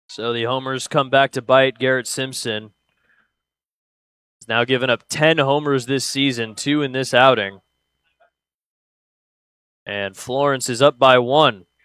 So the homers come back to bite. Garrett Simpson has now given up 10 homers this season, 2 in this outing. And Florence is up by 1.